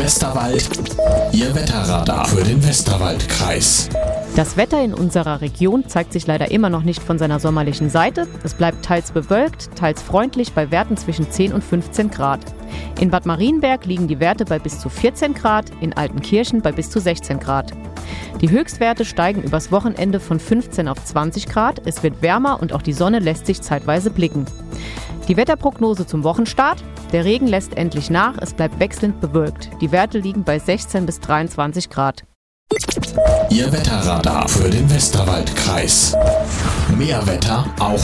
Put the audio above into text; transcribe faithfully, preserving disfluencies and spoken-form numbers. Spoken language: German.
Westerwald, Ihr Wetterradar für den Westerwaldkreis. Das Wetter in unserer Region zeigt sich leider immer noch nicht von seiner sommerlichen Seite. Es bleibt teils bewölkt, teils freundlich bei Werten zwischen zehn und fünfzehn Grad. In Bad Marienberg liegen die Werte bei bis zu vierzehn Grad, in Altenkirchen bei bis zu sechzehn Grad. Die Höchstwerte steigen übers Wochenende von fünfzehn auf zwanzig Grad. Es wird wärmer und auch die Sonne lässt sich zeitweise blicken. Die Wetterprognose zum Wochenstart: Der Regen lässt endlich nach, es bleibt wechselnd bewölkt. Die Werte liegen bei sechzehn bis dreiundzwanzig Grad. Ihr Wetterradar für den Westerwaldkreis. Mehr Wetter auch